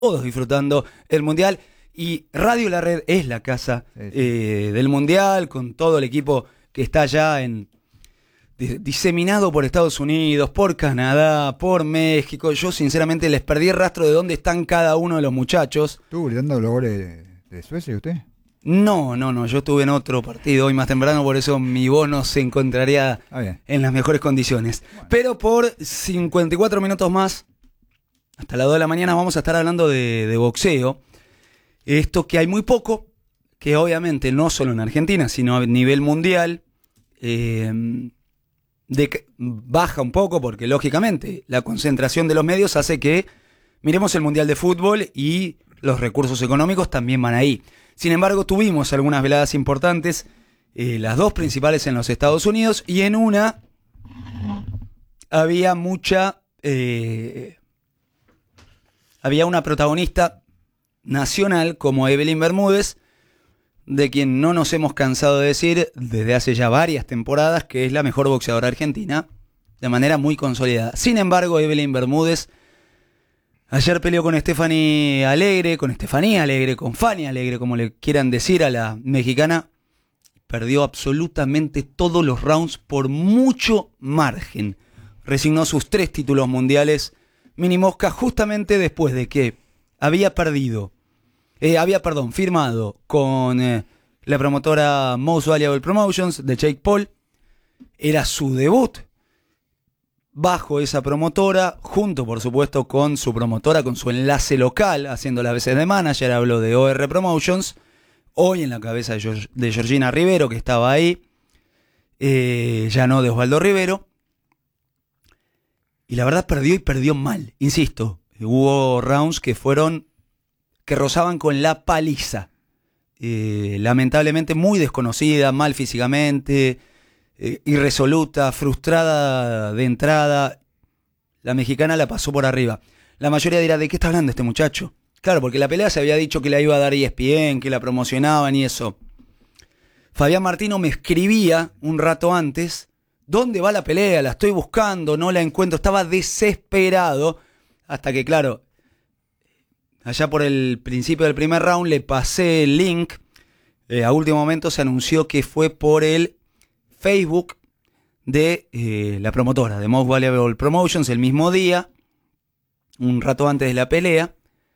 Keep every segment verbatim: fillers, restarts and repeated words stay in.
todos disfrutando el Mundial. Y Radio La Red es la casa sí, sí. Eh, del Mundial, con todo el equipo que está allá en, di, diseminado por Estados Unidos, por Canadá, por México. Yo sinceramente les perdí el rastro de dónde están cada uno de los muchachos. ¿Estuvo gritando los goles de, de Suecia usted? No, no, no, yo estuve en otro partido hoy más temprano, por eso mi voz no se encontraría ah, en las mejores condiciones. Bueno. Pero por cincuenta y cuatro minutos más, hasta las dos de la mañana, vamos a estar hablando de, de boxeo. Esto que hay muy poco, que obviamente no solo en Argentina, sino a nivel mundial, eh, de, baja un poco porque lógicamente la concentración de los medios hace que miremos el Mundial de Fútbol y los recursos económicos también van ahí. Sin embargo, tuvimos algunas veladas importantes, eh, las dos principales en los Estados Unidos, y en una había mucha... Eh, había una protagonista nacional como Evelyn Bermúdez, de quien no nos hemos cansado de decir desde hace ya varias temporadas que es la mejor boxeadora argentina, de manera muy consolidada. Sin embargo, Evelyn Bermúdez ayer peleó con Stephanie Alegre, con Estefanía Alegre, con Fanny Alegre, como le quieran decir a la mexicana. Perdió absolutamente todos los rounds por mucho margen. Resignó sus tres títulos mundiales Mini Mosca justamente después de que había perdido, eh, había, perdón, firmado con eh, la promotora Most Valuable Promotions de Jake Paul. Era su debut bajo esa promotora, junto por supuesto con su promotora, con su enlace local, haciendo las veces de manager. Hablo de O R Promotions, hoy en la cabeza de, Georg- de Georgina Rivero, que estaba ahí, eh, ya no de Osvaldo Rivero. Y la verdad perdió y perdió mal, insisto. Hubo rounds que fueron, que rozaban con la paliza. Eh, lamentablemente muy desconocida, mal físicamente, eh, irresoluta, frustrada de entrada. La mexicana la pasó por arriba. La mayoría dirá, ¿de qué está hablando este muchacho? Claro, porque la pelea se había dicho que la iba a dar E S P N, que la promocionaban y eso. Fabián Martino me escribía un rato antes, ¿dónde va la pelea? La estoy buscando, no la encuentro. Estaba desesperado. Hasta que, claro, allá por el principio del primer round le pasé el link. Eh, a último momento se anunció que fue por el Facebook de eh, la promotora, de Most Valuable Promotions, el mismo día, un rato antes de la pelea.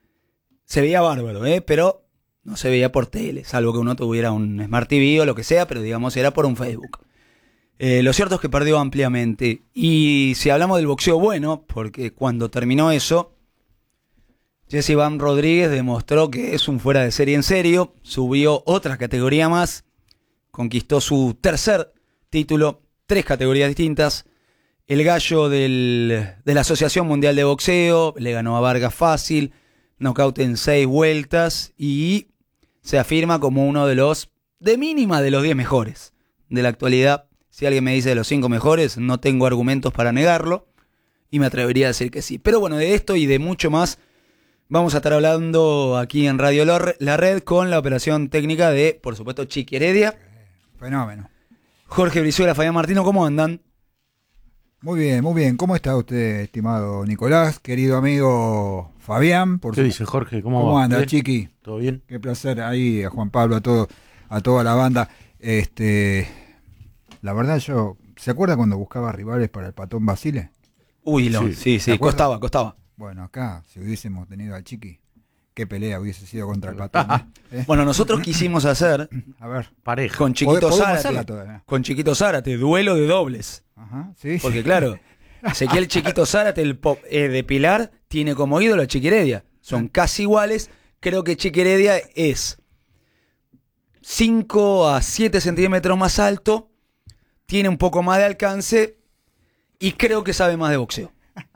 Se veía bárbaro, ¿eh? Pero no se veía por tele, salvo que uno tuviera un Smart T V o lo que sea, pero digamos era por un Facebook. Eh, lo cierto es que perdió ampliamente. Y si hablamos del boxeo bueno, porque cuando terminó eso, Jesse Van Rodríguez demostró que es un fuera de serie en serio, subió otra categoría más, conquistó su tercer título, tres categorías distintas. El gallo del, de la Asociación Mundial de Boxeo le ganó a Vargas fácil, nocaut en seis vueltas, y se afirma como uno de los, de mínima, de los diez mejores de la actualidad. Si alguien me dice de los cinco mejores, no tengo argumentos para negarlo y me atrevería a decir que sí. Pero bueno, de esto y de mucho más vamos a estar hablando aquí en Radio La Red con la operación técnica de, por supuesto, Chiqui Heredia. Fenómeno. Jorge Brizuela, Fabián Martino, ¿cómo andan? Muy bien, muy bien. ¿Cómo está usted, estimado Nicolás? Querido amigo Fabián. Por ¿Qué su... dice Jorge? ¿Cómo, ¿Cómo va? anda, ¿Bien? Chiqui? ¿Todo bien? Qué placer ahí, a Juan Pablo, a todo, a toda la banda. Este... La verdad, yo... ¿Se acuerda cuando buscaba rivales para el Patón Basile? Uy, lo, sí, sí, sí costaba, costaba. Bueno, acá, si hubiésemos tenido al Chiqui, qué pelea hubiese sido contra el Patón. ¿eh? Bueno, nosotros quisimos hacer... A ver. Pareja. Con Chiquito Zárate. Con Chiquito Zárate, duelo de dobles. Ajá, sí. Porque claro, Ezequiel Chiquito Zárate, el pop, eh, de Pilar, tiene como ídolo a Chiqui Heredia. Son casi iguales. Creo que Chiqui Heredia es cinco a siete centímetros más alto, tiene un poco más de alcance y creo que sabe más de boxeo.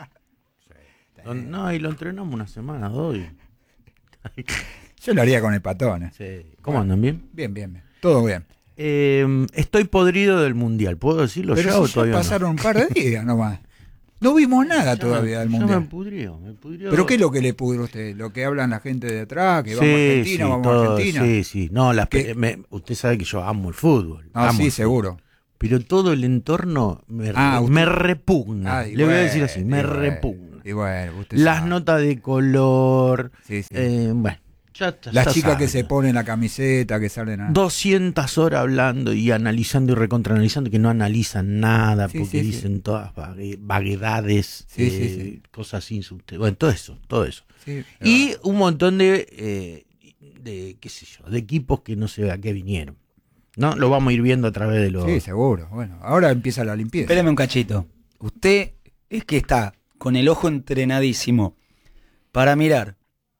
No, y lo entrenamos una semana, dos. Y... Yo lo haría con el Patón. ¿eh? Sí. ¿Cómo bueno, andan? ¿Bien? Bien, bien, bien. Todo bien. Eh, estoy podrido del Mundial, ¿puedo decirlo? Pero ya si o ya todavía pasaron no? un par de días nomás. No vimos nada ya todavía me, del Mundial. Ya me pudrió, me pudrió. ¿Pero qué es lo que le pudrió a usted? ¿Lo que hablan la gente de atrás? ¿Que sí, vamos a Argentina, sí, vamos todo, a Argentina? Sí, sí. No, las ¿Qué? me, usted sabe que yo amo el fútbol. Ah, amo sí, el seguro. Fútbol. Pero todo el entorno me, ah, me repugna. Ay, Le voy bueno, a decir así, me bueno, repugna. Y bueno, usted las sabe. notas de color. Sí, sí. Eh, bueno, ya está. Las ya chicas sabe, que se ¿no? ponen la camiseta, que salen a... doscientas horas hablando y analizando y recontraanalizando, que no analizan nada Sí, porque sí, sí. dicen todas vague- vaguedades, Sí, eh, sí, sí. cosas sin sustento. Bueno, todo eso, todo eso. Sí, Y un montón de, eh, de, qué sé yo, de equipos que no sé a qué vinieron. ¿No? Lo vamos a ir viendo a través de los... sí, seguro. Bueno, ahora empieza la limpieza. Espéreme un cachito. Usted es que está con el ojo entrenadísimo para mirar,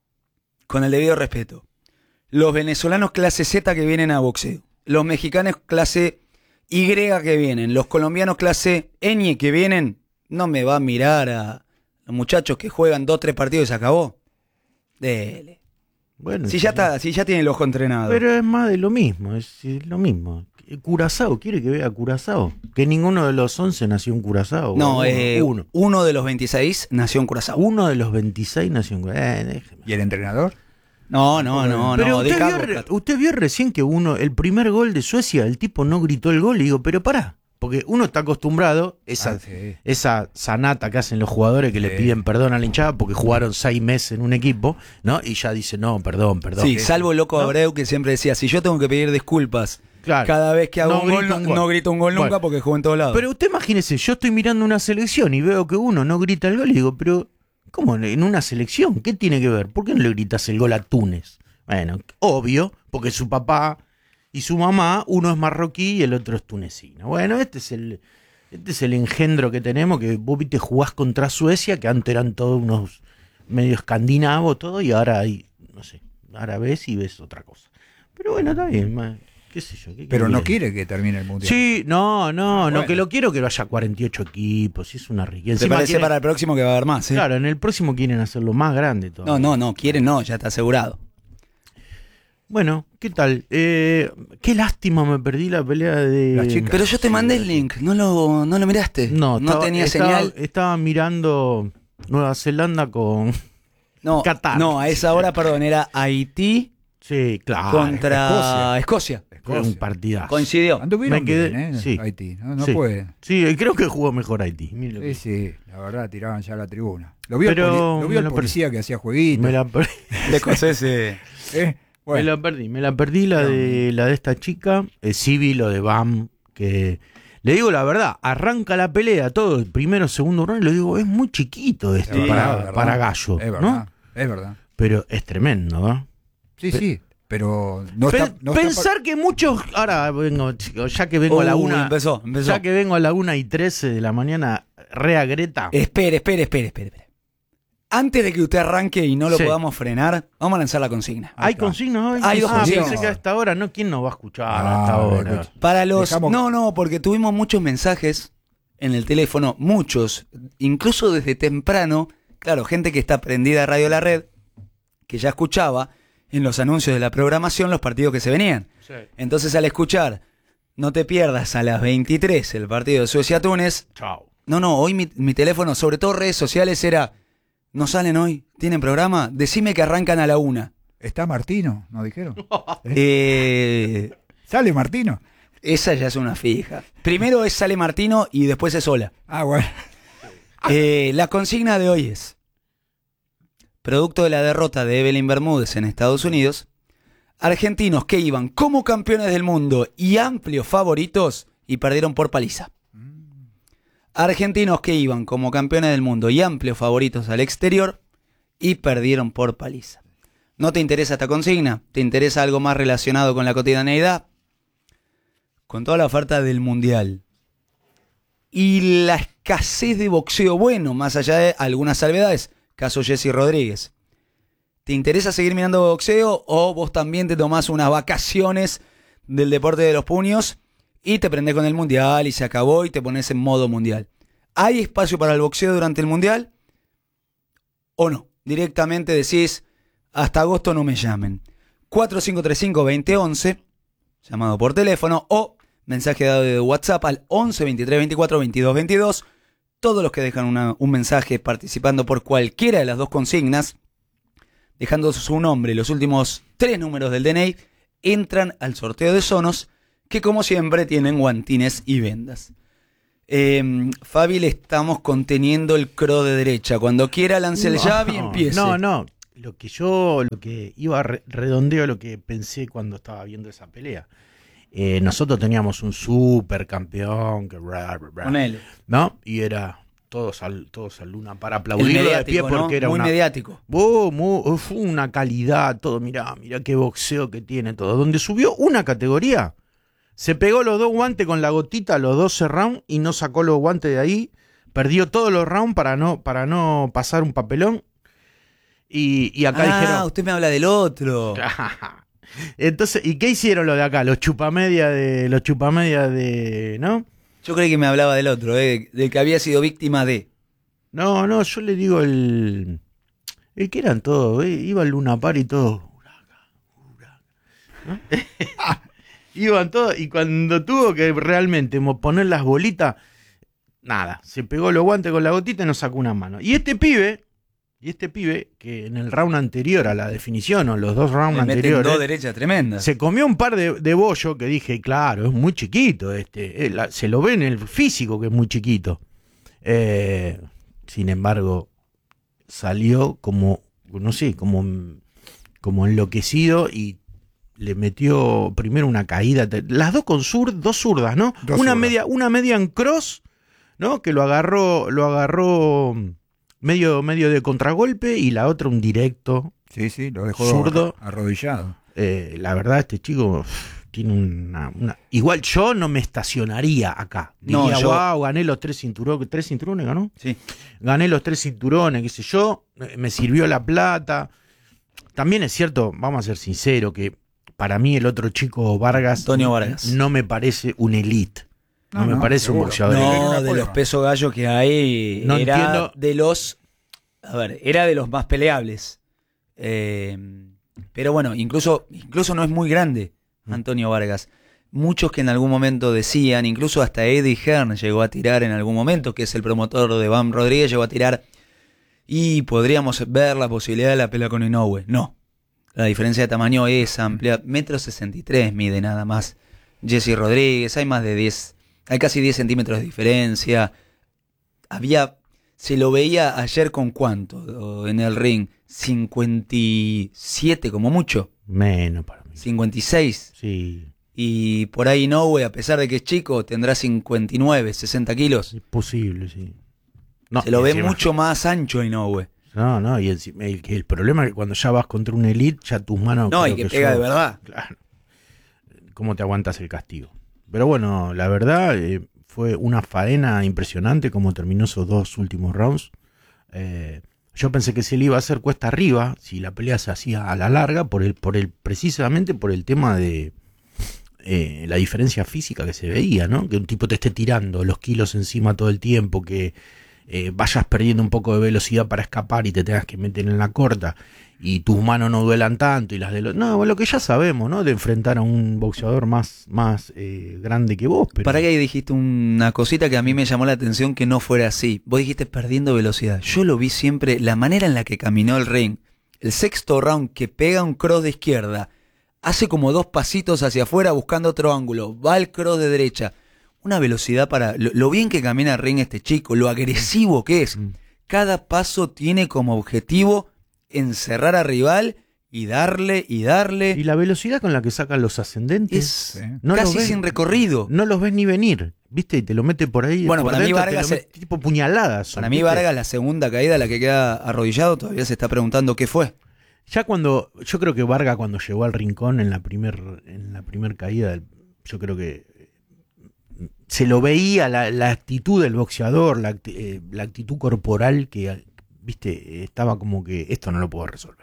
con el debido respeto, los venezolanos clase Z que vienen a boxeo, los mexicanos clase Y que vienen, los colombianos clase Ñ que vienen, no me va a mirar a los muchachos que juegan dos, tres partidos y se acabó. Dele. Bueno, Si ya sí. está, si ya tiene el ojo entrenado. Pero es más de lo mismo, es, es lo mismo. Curazao, ¿quiere que vea Curazao? Que ninguno de los once nació en Curazao. no, uno, eh, uno. uno de los veintiséis nació en Curazao. Uno de los veintiséis nació en Curazao. Eh, déjeme. ¿Y el entrenador? No, no, no, Pero no. usted, de vio, Cabo, re- Cat- usted vio recién que uno, el primer gol de Suecia, el tipo no gritó el gol y digo, pero pará, porque uno está acostumbrado, esa, Ah, sí. esa sanata que hacen los jugadores que le Sí. piden perdón a la hinchada porque jugaron seis meses en un equipo, ¿no? Y ya dice, no, perdón, perdón. Sí, salvo el loco ¿No? Abreu que siempre decía, si yo tengo que pedir disculpas Claro. cada vez que hago No un gol, grito no, un gol. no grito un gol nunca Bueno. porque juego en todos lados. Pero usted imagínese, yo estoy mirando una selección y veo que uno no grita el gol y digo, pero ¿cómo en una selección? ¿Qué tiene que ver? ¿Por qué no le gritas el gol a Túnez? Bueno, obvio, porque su papá y su mamá, uno es marroquí y el otro es tunecino. Bueno, este es el, este es el engendro que tenemos, que vos viste jugás contra Suecia, que antes eran todos unos medio escandinavos, todo, y ahora hay, no sé, ahora ves y ves otra cosa. Pero bueno, está bien, ma, qué sé yo. ¿qué Pero no quiere? quiere que termine el mundial. Sí, no, no, Ah, no, bueno. que lo quiero que vaya cuarenta y ocho equipos, es una riqueza. ¿Te Encima parece quieren- para el próximo que va a haber más? ¿eh? Claro, en el próximo quieren hacerlo más grande todo. No, no, no, quieren no, ya está asegurado. Bueno, ¿qué tal? Eh, qué lástima me perdí la pelea de... Las chicas. Pero yo te mandé el link, ¿no lo, no lo miraste? No, no estaba- tenía estaba- señal. Estaba mirando Nueva Zelanda con... No, Qatar. no, a esa hora, perdón, era Haití Sí, claro. contra Escocia. Fue un partidazo. Coincidió. Anduvieron Me quedé- bien, ¿eh? sí. Haití, no, no Sí. puede. Sí, creo que jugó mejor Haití. Mire lo Sí, que- sí, la verdad, tiraban ya a la tribuna. Lo vio, Pero el, poli- lo vio me el la policía que hacía jueguitos. Me la perdí. De escoceses. ¿eh? Bueno, Me la perdí, me la perdí la de la de esta chica, eh, sí vi lo de Bam, que le digo la verdad, arranca la pelea, todo, el primero, segundo round, y le digo, es muy chiquito es este verdad, para, es verdad. para gallo, Es verdad, ¿no? es verdad. Pero es tremendo, ¿no? Sí, sí, pero no Pe- está... No está pensar que muchos, ahora vengo, chicos, ya que vengo a la Uy, una, empezó, empezó. ya que vengo a la una y trece de la mañana, rea Greta. Espere, espere, espere, espere. espere. Antes de que usted arranque y no lo Sí. podamos frenar, vamos a lanzar la consigna. ¿Hay está. consignas hoy? Hay dos ah, consignas. pensé que a esta hora, ¿no? ¿Quién nos va a escuchar Ah, a esta hora? escucha. Para los... Dejamos- No, no, porque tuvimos muchos mensajes en el teléfono, muchos, incluso desde temprano, claro, gente que está prendida a Radio La Red, que ya escuchaba en los anuncios de la programación los partidos que se venían. Sí. Entonces al escuchar, no te pierdas a las veintitrés el partido de Suecia-Túnez, Chao. no, no, hoy mi, mi teléfono, sobre todo redes sociales, era, ¿no salen hoy? ¿Tienen programa? Decime que arrancan a la una. ¿Está Martino? ¿No dijeron? Eh, ¿Sale Martino? esa ya es una fija. Primero es Sale Martino y después es Sola. Ah, bueno. Eh, la consigna de hoy es, producto de la derrota de Evelyn Bermúdez en Estados Unidos, argentinos que iban como campeones del mundo y amplios favoritos y perdieron por paliza. Argentinos que iban como campeones del mundo y amplios favoritos al exterior y perdieron por paliza. ¿No te interesa esta consigna? ¿Te interesa algo más relacionado con la cotidianeidad? Con toda la oferta del Mundial y la escasez de boxeo bueno, más allá de algunas salvedades, caso Jesse Rodríguez. ¿Te interesa seguir mirando boxeo o vos también te tomás unas vacaciones del deporte de los puños y te prendés con el Mundial y se acabó y te pones en modo Mundial? ¿Hay espacio para el boxeo durante el Mundial o no? Directamente decís, hasta agosto no me llamen. cuatro cinco tres cinco, dos cero uno uno, llamado por teléfono, o mensaje de audio de WhatsApp al once, veintitrés, veinticuatro, veintidós, veintidós. Todos los que dejan una, un mensaje participando por cualquiera de las dos consignas, dejando su nombre y los últimos tres números del D N I, entran al sorteo de Sonos, que como siempre tienen guantines y vendas. Eh, Fabi, le estamos conteniendo el cross de derecha. Cuando quiera lance el No, jab y empiece. No, no. Lo que yo, lo que iba re- redondeo lo que pensé cuando estaba viendo esa pelea. Eh, nosotros teníamos un super campeón que bra, bra, bra, Con él. ¿no? Y era todos al, todos al luna para El aplaudirlo de pie mediático, porque ¿no? era Muy una, mediático. Oh, mu- fue una calidad, todo, mirá, mirá qué boxeo que tiene todo. Donde subió una categoría, se pegó los dos guantes con la gotita, los doce rounds, y no sacó los guantes de ahí, perdió todos los rounds para no, para no pasar un papelón. Y, y acá Ah, dijeron... usted me habla del otro. Entonces, ¿y qué hicieron los de acá? Los chupamedia de, los chupamedia de, ¿no? Yo creí que me hablaba del otro, eh, del que había sido víctima de. No, no, yo le digo el, el que eran todos, eh, iba al Luna Par y todos, ¿no? Iban todos, y cuando tuvo que realmente mo- poner las bolitas, nada, se pegó los guantes con la gotita y nos sacó una mano. Y este pibe, y este pibe, que en el round anterior a la definición, o los dos rounds Le meten anteriores, dos derechas tremendas. se comió un par de, de bollos que dije, claro, es muy chiquito este, eh, la- se lo ve en el físico que es muy chiquito. Eh, sin embargo, salió como, no sé, como, como enloquecido y le metió primero una caída, las dos con sur, dos zurdas, ¿no? Dos una zurdas. media, una media en cross, ¿no? Que lo agarró, lo agarró medio, medio de contragolpe, y la otra un directo. Sí, sí, lo dejó Zurdo. arrodillado. Eh, la verdad, este chico uf, tiene una, una... Igual yo no me estacionaría acá. No, Diría, yo- wow, gané los tres cinturones. ¿Tres cinturones ganó? Sí. Gané los tres cinturones, qué sé yo. eh, Me sirvió la plata. También es cierto, vamos a ser sinceros, que para mí el otro chico Vargas... Antonio Vargas. No me parece un elite. No, No, me no, parece seguro. un boxeador Pero era elite. No, una de prueba. los pesos gallos que hay, No era entiendo. de los... A ver, era de los más peleables. Eh, pero bueno, incluso, incluso no es muy grande Antonio Vargas. Muchos que en algún momento decían, incluso hasta Eddie Hearn llegó a tirar en algún momento, que es el promotor de Bam Rodríguez, llegó a tirar, y podríamos ver la posibilidad de la pelea con Inoue. No, la diferencia de tamaño es amplia. Metro sesenta y tres mide nada más Jesse Rodríguez, hay más de diez, hay casi diez centímetros de diferencia. Había, se lo veía ayer con cuánto en el ring, cincuenta y siete como mucho, Menos para mí. cincuenta y seis. Sí, Y por ahí Inoue, a pesar de que es chico, tendrá cincuenta y nueve, sesenta kilos. es posible, sí. No, Se lo ve encima- mucho más ancho a Inoue. No, no, y encima- el, el problema es que cuando ya vas contra un elite, ya tus manos... No, creo y que pega de son- verdad. Claro. ¿Cómo te aguantas el castigo? Pero bueno, la verdad, eh, fue una faena impresionante como terminó esos dos últimos rounds. Eh, yo pensé que se le iba a hacer cuesta arriba si la pelea se hacía a la larga, por el, por el, precisamente por el tema de eh, la diferencia física que se veía, ¿no? Que un tipo te esté tirando los kilos encima todo el tiempo, que eh, vayas perdiendo un poco de velocidad para escapar y te tengas que meter en la corta, y tus manos no duelan tanto, y las de los... No, lo que ya sabemos, ¿no? De enfrentar a un boxeador más, más eh, grande que vos. Pero... Para que ahí dijiste una cosita que a mí me llamó la atención que no fuera así. Vos dijiste perdiendo velocidad. Yo lo vi siempre, la manera en la que caminó el ring. El sexto round que pega un cross de izquierda, hace como dos pasitos hacia afuera buscando otro ángulo, va al cross de derecha. Una velocidad para... Lo, lo bien que camina el ring este chico, lo agresivo que es. Cada paso tiene como objetivo encerrar al rival y darle y darle. Y la velocidad con la que sacan los ascendentes, Es Sí. no casi lo ves. sin recorrido. no los ves ni venir, ¿viste? Y te lo mete por ahí. Bueno, por para mí dentro, Vargas te lo mete se- tipo puñaladas. Para mí ¿viste? Vargas, la segunda caída, la que queda arrodillado, todavía se está preguntando qué fue. Ya cuando, yo creo que Vargas cuando llegó al rincón en la primer, en la primer caída, del- yo creo que eh, se lo veía la, la actitud del boxeador, la, acti- eh, la actitud corporal que, viste, estaba como que esto no lo puedo resolver.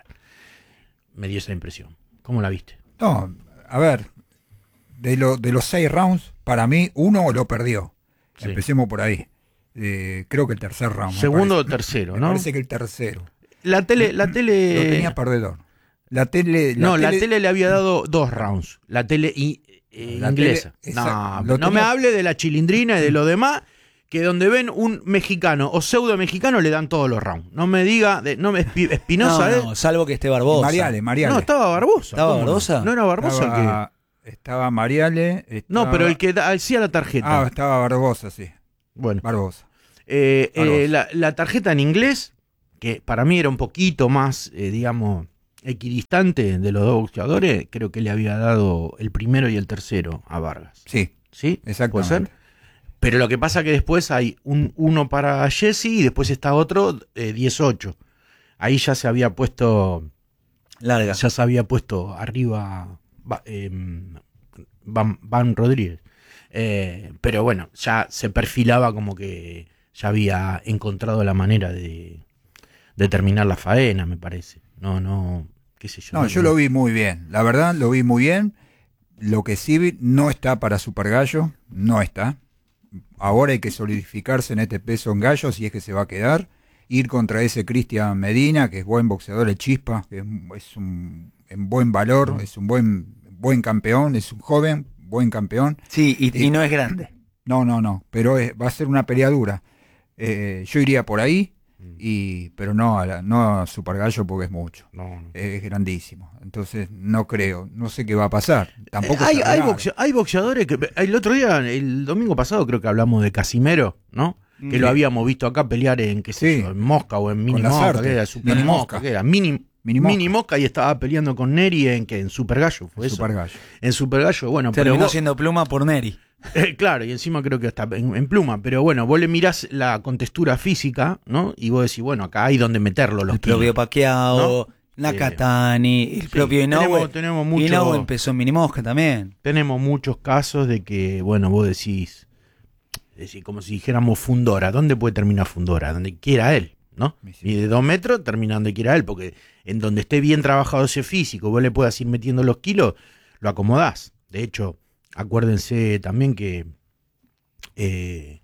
Me dio esa impresión. ¿Cómo la viste? No, a ver, de, lo, de los seis rounds, para mí uno lo perdió. Sí. Empecemos por ahí. Eh, creo que el tercer round. me Segundo o parece. tercero, Me ¿no? parece que el tercero. La tele, la Lo tele. tenía perdedor. La tele. La no, la tele- tele le había dado dos rounds. La tele i- eh, La inglesa. tele- esa- no, lo no me tenía- hable de la chilindrina y de lo demás, que donde ven un mexicano o pseudo mexicano le dan todos los rounds. No me diga, de, no me Espi- Espinosa, no, ¿eh? no, salvo que esté Barbosa. Mariale, Mariale. No, estaba Barbosa. ¿Estaba ¿cómo no? Barbosa? No era Barbosa el que. estaba, estaba Mariale. No, estaba- pero el que da- hacía la tarjeta. Ah, estaba Barbosa, sí. Bueno, Barbosa. eh, eh, Barbosa. la, la tarjeta en inglés, que para mí era un poquito más, eh, digamos, equidistante de los dos boxeadores, creo que le había dado el primero y el tercero a Vargas. Sí, ¿Sí? exactamente. ¿Puede ser? Pero lo que pasa que después hay un uno para Jesse y después está otro eh, diez ocho. Ahí ya se había puesto, Larga. ya se había puesto arriba va- eh, Van, Van Rodríguez. Eh, pero bueno, ya se perfilaba como que ya había encontrado la manera de, de terminar la faena, me parece. No, no, qué sé yo. No, yo lo vi muy bien. La verdad, lo vi muy bien. Lo que sí vi, no está para Super Gallo. No está. Ahora hay que solidificarse en este peso en gallo si es que se va a quedar. Ir contra ese Cristian Medina, que es buen boxeador, el Chispa, que es, es un en buen valor, mm. es un buen, buen campeón, es un joven, buen campeón. Sí, y, y no es grande. No, no, no, pero es, va a ser una pelea dura. Eh, yo iría por ahí, y pero no a, la, no a Super Gallo porque es mucho. No, no. Es grandísimo. Entonces no creo, no sé qué va a pasar. Tampoco hay, se hay, regala. boxe, hay boxeadores que el otro día, el domingo pasado creo que hablamos de Casimero, ¿no? Que sí. Lo habíamos visto acá pelear en qué sé Sí. yo, en Mosca o en Mini Mosca, que era Super Mini Mosca, Mosca. que era Mini, Mini Mosca. Mini Mosca y estaba peleando con Neri en que en Super Gallo, fue eso. Super Gallo. En Super Gallo, bueno, pero Terminó vos- siendo pluma por Neri. Eh, claro, y encima creo que está en, en pluma, pero bueno, vos le mirás la contextura física, ¿no? Y vos decís, bueno, acá hay donde meterlo los El propio kilos. Paquiao, ¿No? Nakatani, el Sí, propio Inoue. tenemos, tenemos mucho- Inoue empezó en Minimosca también. Tenemos muchos casos de que, bueno, vos decís, decís, como si dijéramos Fundora, ¿dónde puede terminar Fundora? Donde quiera él, ¿no? Sí. Y de dos metros termina donde quiera él, porque en donde esté bien trabajado ese físico, vos le puedas ir metiendo los kilos, lo acomodás. De hecho, acuérdense también que, eh,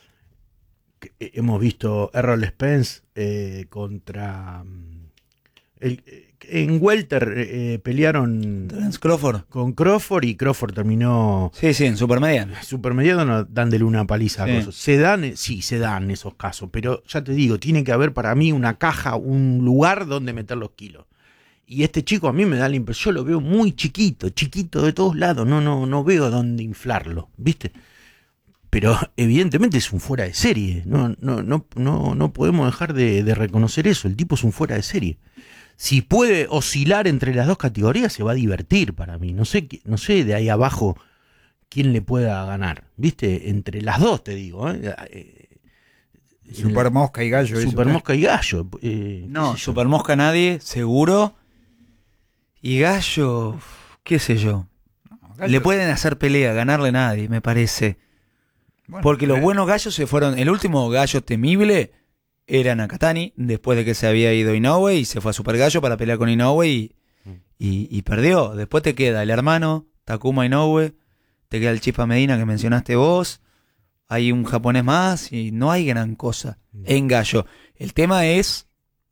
que hemos visto Errol Spence eh, contra... mm, el- eh, en Welter eh, pelearon Terence Crawford. con Crawford y Crawford terminó Sí, sí, en Supermediano. supermediano, no, dándole una paliza Sí. a cosas. Se dan, eh, sí, se dan esos casos, pero ya te digo, tiene que haber para mí una caja, un lugar donde meter los kilos. Y este chico a mí me da la impresión, yo lo veo muy chiquito, chiquito de todos lados, no, no, no veo dónde inflarlo, ¿viste? Pero evidentemente es un fuera de serie, no, no, no, no, no podemos dejar de, de reconocer eso, el tipo es un fuera de serie. Si puede oscilar entre las dos categorías, se va a divertir para mí. No sé, qué- no sé de ahí abajo quién le pueda ganar. ¿Viste? Entre las dos, te digo. ¿eh? Eh, Super Mosca y Gallo. eso, Super ¿eh? Mosca y Gallo. eh, No, qué sé yo. Supermosca nadie, seguro. Y Gallo, qué sé yo. Gallo- Le pueden hacer pelea, ganarle a nadie, me parece. bueno, Porque los eh, buenos gallos se fueron. El último gallo temible era Nakatani, después de que se había ido Inoue y se fue a Super Gallo para pelear con Inoue y, y, y perdió. Después te queda el hermano, Takuma Inoue, te queda el Chispa Medina que mencionaste vos, hay un japonés más y no hay gran cosa en gallo. El tema es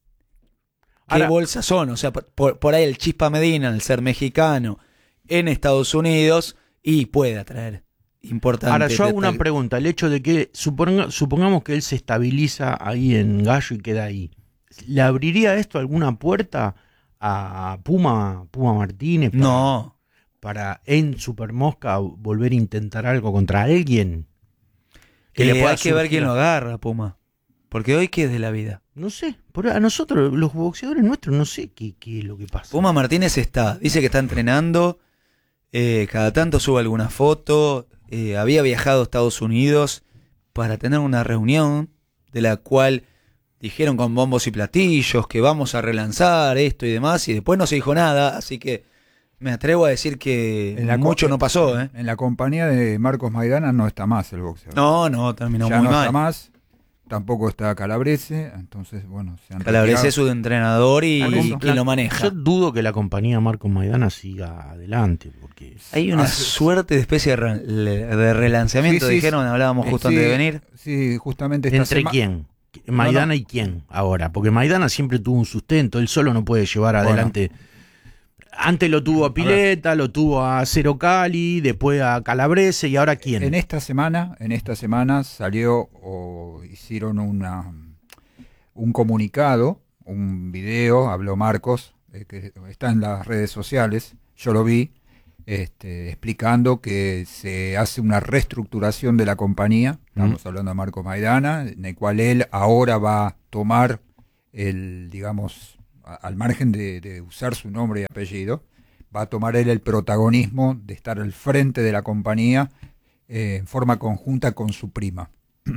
qué Ahora- bolsas son. O sea, por, por- por ahí el Chispa Medina, al ser mexicano en Estados Unidos, y puede atraer importante. Ahora yo hago una detalle. pregunta. El hecho de que suponga- supongamos que él se estabiliza ahí en Gallo y queda ahí, ¿le abriría esto alguna puerta a Puma, Puma Martínez? Para, No. para en Super Mosca volver a intentar algo contra alguien. Que le Eh, pueda hay que ver surgir quién a- lo agarra, Puma. Porque hoy, ¿qué es de la vida? No sé, por a nosotros, los boxeadores nuestros, no sé qué, qué es lo que pasa. Puma Martínez está, dice que está entrenando, eh, cada tanto sube alguna foto, eh, había viajado a Estados Unidos para tener una reunión de la cual dijeron con bombos y platillos que vamos a relanzar esto y demás, y después no se dijo nada, así que me atrevo a decir que en la mucho co- no pasó, ¿eh? En la compañía de Marcos Maidana no está más el boxeador. No, no, terminó ya muy no mal. está más. Tampoco está Calabrese. Entonces, bueno, se han Calabrese retirado. es su entrenador y, Por y eso. quien lo maneja. Yo dudo que la compañía Marcos Maidana siga adelante, porque Hay una Hace- suerte de especie de, re- de relanceamiento, Sí, sí, dijeron, hablábamos Eh, justo sí, antes de venir. Sí, justamente esta ¿entre sema- quién? Maidana No, no. y quién ahora, porque Maidana siempre tuvo un sustento, él solo no puede llevar Bueno. adelante. Antes lo tuvo a Pileta, lo tuvo a Cero Cali, después a Calabrese y ahora quién. En esta semana, en esta semana salió o hicieron una un comunicado, un video, habló Marcos, eh, que está en las redes sociales, yo lo vi, este, explicando que se hace una reestructuración de la compañía, estamos mm. hablando de Marco Maidana, en el cual él ahora va a tomar el, digamos, a, al margen de, de usar su nombre y apellido, va a tomar él el protagonismo de estar al frente de la compañía eh, en forma conjunta con su prima,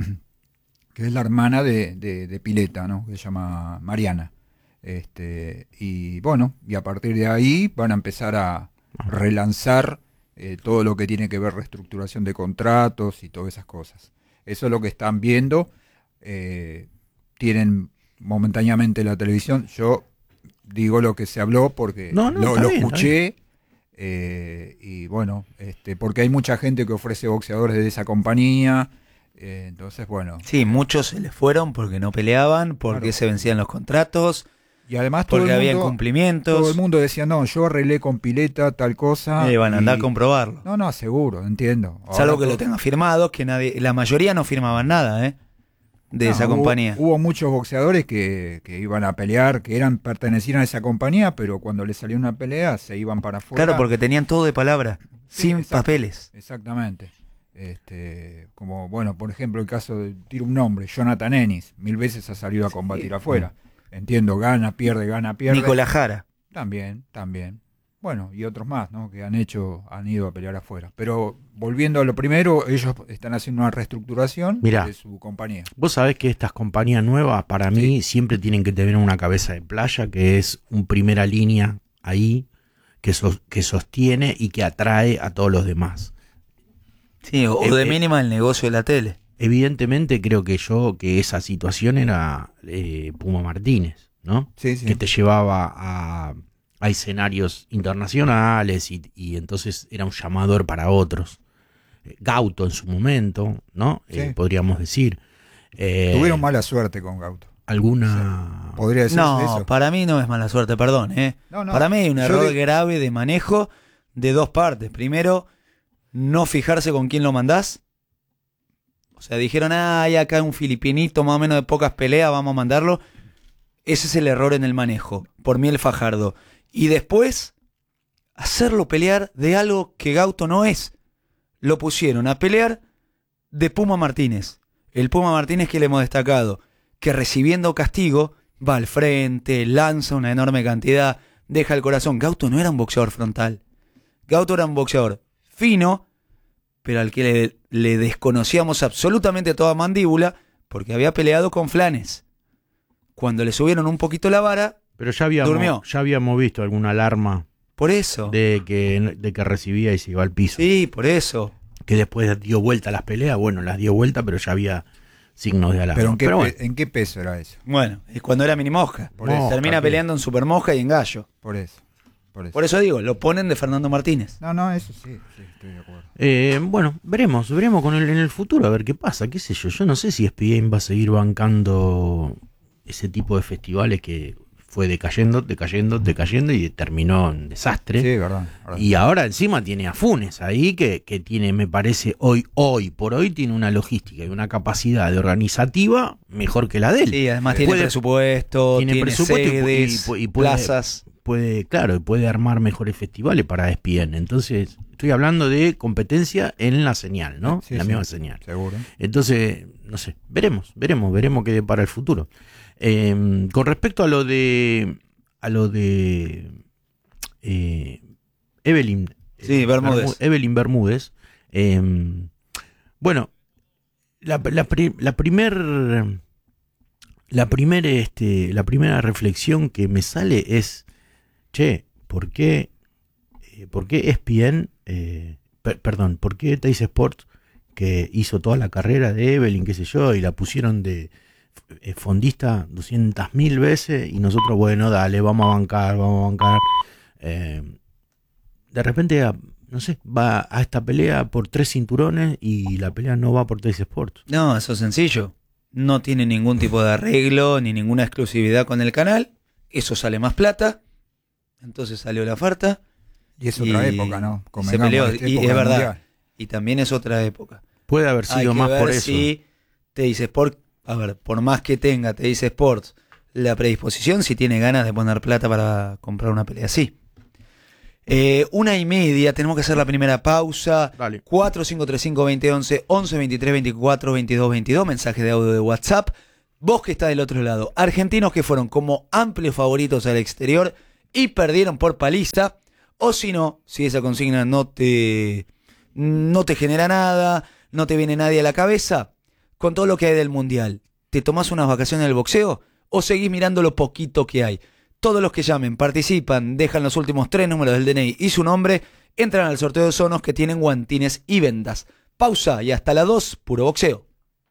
que es la hermana de, de, de Pileta, ¿no? Que se llama Mariana. Este, y bueno, y a partir de ahí van a empezar a relanzar eh, todo lo que tiene que ver reestructuración de contratos y todas esas cosas. Eso es lo que están viendo. Eh, tienen momentáneamente la televisión. Yo digo lo que se habló porque no, no, lo, lo bien, escuché eh, y bueno, este, porque hay mucha gente que ofrece boxeadores de esa compañía. Eh, entonces, bueno. Sí, muchos se les fueron porque no peleaban, porque claro. se vencían los contratos. Y además todo porque el mundo, había incumplimientos. Todo el mundo decía, no, yo arreglé con Pileta tal cosa. Y van a andar a comprobarlo. No, no, seguro, entiendo. Ahora Salvo que todo... lo tengan firmado, que nadie, la mayoría no firmaban nada, ¿eh? De no, esa hubo, compañía. Hubo muchos boxeadores que, que iban a pelear, que eran pertenecían a esa compañía, pero cuando les salió una pelea se iban para afuera. Claro, porque tenían todo de palabra, sí, sin exact, papeles. Exactamente. Este, como, bueno, por ejemplo, el caso de, tiro un nombre, Jonathan Ennis, mil veces ha salido a combatir sí. afuera. Entiendo, gana, pierde, gana, pierde. Nicolás Jara. También, también. Bueno, y otros más, ¿no? Que han hecho, han ido a pelear afuera. Pero volviendo a lo primero, ellos están haciendo una reestructuración Mirá, de su compañía. Vos sabés que estas compañías nuevas, para sí. mí, siempre tienen que tener una cabeza de playa, que es un primera línea ahí, que, so, que sostiene y que atrae a todos los demás. Sí, o, o de eh, mínima el negocio de la tele. Evidentemente creo que yo, que esa situación era eh, Puma Martínez, ¿no? Sí, sí. Que te llevaba a, a escenarios internacionales y, y entonces era un llamador para otros. Gauto en su momento, ¿no? Sí. Eh, podríamos decir. Eh, Tuvieron mala suerte con Gauto. ¿Alguna...? Sí. ¿Podría decir no, eso? Para mí no es mala suerte, perdón. ¿eh? No, no, para mí hay un error de... grave de manejo de dos partes. Primero, no fijarse con quién lo mandás. O sea, dijeron, ah, hay acá un filipinito más o menos de pocas peleas, vamos a mandarlo. Ese es el error en el manejo, por Miel Fajardo. Y después, hacerlo pelear de algo que Gauto no es. Lo pusieron a pelear de Puma Martínez. El Puma Martínez que le hemos destacado, que recibiendo castigo, va al frente, lanza una enorme cantidad, deja el corazón. Gauto no era un boxeador frontal. Gauto era un boxeador fino, pero al que le, le desconocíamos absolutamente toda mandíbula, porque había peleado con Flanes. Cuando le subieron un poquito la vara, pero ya habíamos, durmió. Ya habíamos visto alguna alarma. Por eso. De que, de que recibía y se iba al piso. Sí, por eso. Que después dio vuelta a las peleas, bueno, las dio vuelta, pero ya había signos de alarma. ¿Pero en qué, pero pe- bueno. ¿en qué peso era eso? Bueno, es cuando era mini mosca. Por eso. Termina Mosca, peleando en super mosca y en gallo. Por eso. Por eso. Por eso digo, lo ponen de Fernando Martínez. No, no, eso sí, sí, estoy de acuerdo. Eh, bueno, veremos, veremos con el, en el futuro a ver qué pasa, qué sé yo. Yo no sé si E S P N va a seguir bancando ese tipo de festivales que fue decayendo, decayendo, decayendo y terminó en desastre. Sí, verdad, verdad. Y ahora encima tiene a Funes ahí que, que tiene, me parece, hoy, hoy por hoy tiene una logística y una capacidad de organizativa mejor que la de él. Sí, además tiene Puede- presupuesto, tiene tiene, presupuesto y pu- sedes, y pu- y puede- plazas. Puede, claro, y puede armar mejores festivales para E S P N. Entonces, estoy hablando de competencia en la señal, ¿no? Sí, en la sí, misma señal. Seguro. Entonces, no sé, veremos, veremos, veremos qué depara el futuro. Eh, con respecto a lo de a lo de eh, Evelyn, Sí, eh, Bermúdez. Bermú- Evelyn Bermúdez, eh, bueno, la, la, pri- la primer la primer, este, la primera reflexión que me sale es, che, ¿por qué, eh, ¿por qué E S P N, eh, per- perdón, por qué Teis Sports, que hizo toda la carrera de Evelyn, qué sé yo, y la pusieron de eh, fondista doscientas mil veces, y nosotros, bueno, dale, vamos a bancar, vamos a bancar. Eh, de repente, a- no sé, va a esta pelea por tres cinturones y la pelea no va por Teis Sports. No, eso es sencillo. No tiene ningún tipo de arreglo ni ninguna exclusividad con el canal. Eso sale más plata. Entonces salió la oferta. Y es otra Y época, ¿no? se Convengamos, peleó, esta y época es verdad. mundial. Y también es otra época. Puede haber Hay sido que más ver por eso. si Teis Sports, a ver, por más que tenga Teis Sports la predisposición, si tiene ganas de poner plata para comprar una pelea así. Eh, una y media, tenemos que hacer la primera pausa. Dale. cuatro cinco tres cinco, dos cero once, once veintitrés veinticuatro veintidós veintidós, mensaje de audio de WhatsApp. Vos que está del otro lado, argentinos que fueron como amplios favoritos al exterior y perdieron por paliza, o si no, si esa consigna no te, no te genera nada, no te viene nadie a la cabeza, con todo lo que hay del Mundial, ¿te tomás unas vacaciones del boxeo o seguís mirando lo poquito que hay? Todos los que llamen, participan, dejan los últimos tres números del D N I y su nombre, entran al sorteo de Sonos que tienen guantines y vendas. Pausa y hasta las dos, puro boxeo.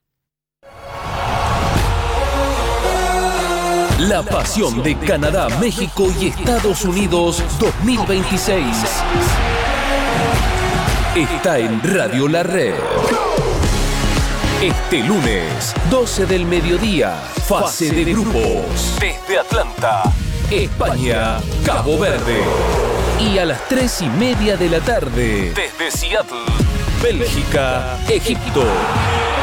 La pasión de Canadá, México y Estados Unidos dos mil veintiséis está en Radio La Red. Este lunes, doce del mediodía, fase de grupos. Desde Atlanta, España, Cabo Verde. Y a las tres y media de la tarde, desde Seattle, Bélgica, Egipto.